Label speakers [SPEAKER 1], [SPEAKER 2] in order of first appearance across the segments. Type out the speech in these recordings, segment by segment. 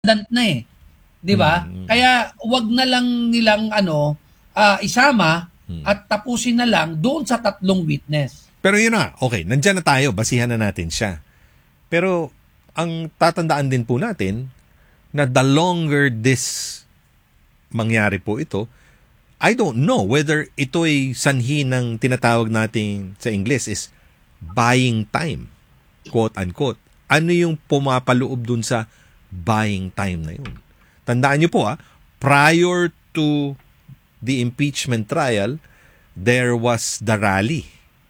[SPEAKER 1] na eh. 'Di ba? Kaya wag na lang nilang isama at tapusin na lang doon sa tatlong witness.
[SPEAKER 2] Pero yun na, okay, nandyan na tayo, basihan na natin siya. Pero ang tatandaan din po natin na the longer this mangyari po ito, I don't know whether ito'y sanhi ng tinatawag natin sa English is buying time, quote unquote. Ano yung pumapaloob dun sa buying time na yun? Tandaan nyo po prior to the impeachment trial, there was the rally.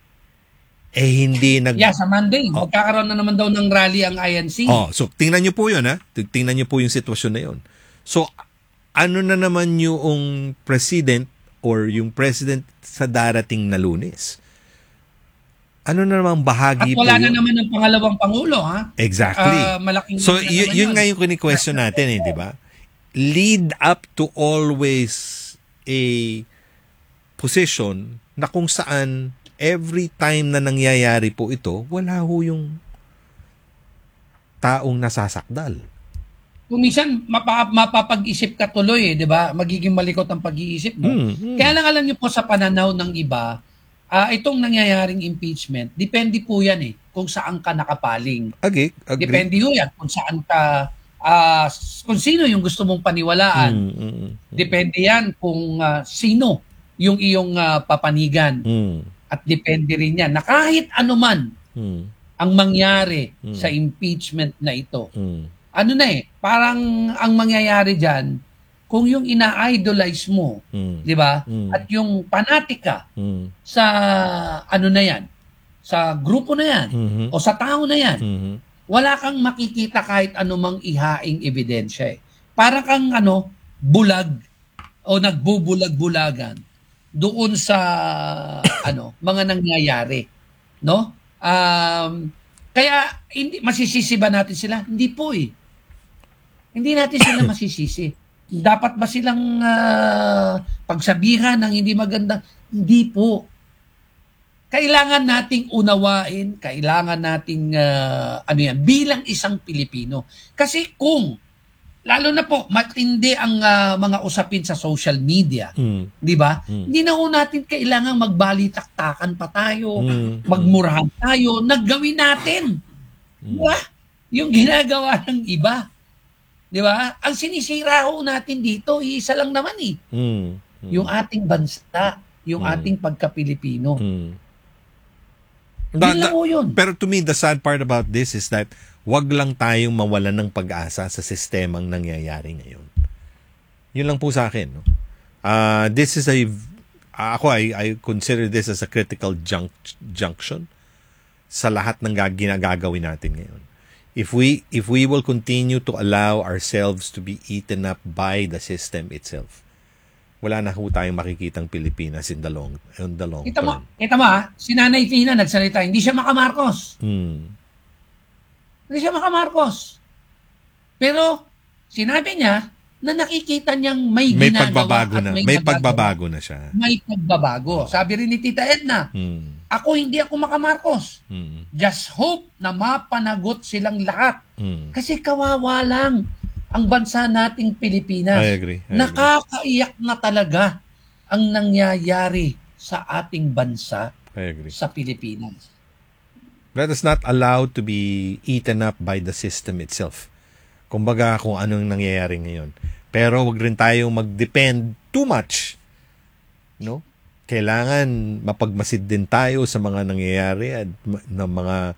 [SPEAKER 2] Hindi
[SPEAKER 1] sa Monday, magkakaroon na naman daw ng rally ang INC.
[SPEAKER 2] So tingnan nyo po yun Tingnan nyo po yung sitwasyon na yun. So ano na naman yung president or yung president sa darating na Lunes? Ano na naman bahagi po yun?
[SPEAKER 1] At wala na naman ng pangalawang pangulo, ha?
[SPEAKER 2] Exactly.
[SPEAKER 1] Malaking
[SPEAKER 2] so yun nga yung kini-question natin di ba? Lead up to always a position na kung saan every time na nangyayari po ito, wala ho yung taong nasasakdal.
[SPEAKER 1] Kung minsan, mapapag-isip ka tuloy, di ba? Magiging malikot ang pag-iisip mo. Kaya lang alam niyo po sa pananaw ng iba, itong nangyayaring impeachment, depende po yan kung saan ka nakapaling.
[SPEAKER 2] Agree.
[SPEAKER 1] Depende ho yan kung saan ka, kung sino yung gusto mong paniwalaan. Depende yan kung sino yung iyong papanigan. At depende rin yan na kahit anuman ang mangyari sa impeachment na ito. Parang ang mangyayari dyan, kung yung ina-idolize mo, di ba? At yung panatika sa na yan, sa grupo na yan, o sa tao na yan, wala kang makikita kahit anumang ihaing ebidensya. Parang kang bulag o nagbubulag-bulagan doon sa mga nangyayari, no? Kaya masisisi ba natin sila? Hindi po Hindi natin sila masisisi. Dapat ba silang pagsabihan ng hindi maganda? Hindi po. Kailangan nating unawain, kailangan nating bilang isang Pilipino. Kasi kung lalo na po matindi ang mga usapin sa social media, di ba? Hindi na ho natin kailangang magbalitaktakan pa tayo, magmurahan tayo, naggawin natin. Di ba? Yung ginagawa ng iba. Di ba? Ang sinisira ho natin dito, isa lang naman yung ating bansa, yung ating pagka-Pilipino. Yun.
[SPEAKER 2] Pero to me, the sad part about this is that wag lang tayong mawalan ng pag-asa sa sistemang nangyayari ngayon. Yun lang po sa akin. No? This is I consider this as a critical junction sa lahat ng ginagagawin natin ngayon. If we will continue to allow ourselves to be eaten up by the system itself, wala na ho tayong makikitang Pilipinas in the long term.
[SPEAKER 1] Kita mo si Nanay Tina nagsalita, hindi siya makamarcos. Hindi siya makamarcos. Pero sinabi niya na nakikita niyang may ginagawa
[SPEAKER 2] may pagbabago na siya.
[SPEAKER 1] May pagbabago. Sabi rin ni Tita Edna, hindi ako makamarcos. Just hope na mapanagot silang lahat. Kasi kawawa lang ang bansa nating Pilipinas.
[SPEAKER 2] I agree.
[SPEAKER 1] Nakakaiyak na talaga ang nangyayari sa ating bansa sa Pilipinas.
[SPEAKER 2] Let us not allow to be eaten up by the system itself. Kumbaga kung anong nangyayari ngayon. Pero wag rin tayong mag-depend too much. No? Kailangan mapagmasid din tayo sa mga nangyayari at ng mga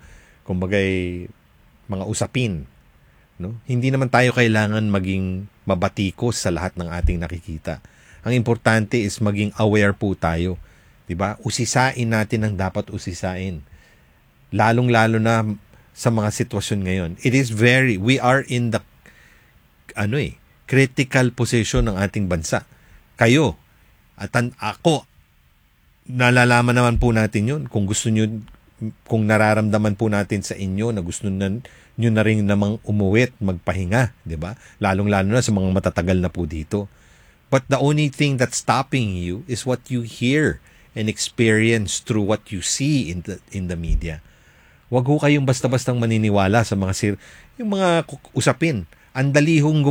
[SPEAKER 2] mga usapin. No? Hindi naman tayo kailangan maging mabatikos sa lahat ng ating nakikita. Ang importante is maging aware po tayo. 'Di ba? Usisain natin ang dapat usisain. Lalong-lalo na sa mga sitwasyon ngayon. We are in the critical position ng ating bansa. Kayo at ako, nalalaman naman po natin yun. Kung gusto nyo, kung nararamdaman po natin sa inyo na gusto nyo na rin namang umuwi at magpahinga, di ba? Lalong-lalo na sa mga matatagal na po dito. But the only thing that's stopping you is what you hear and experience through what you see in the media. Huwag ho kayong basta-bastang maniniwala sa yung mga usapin. Ang dali hong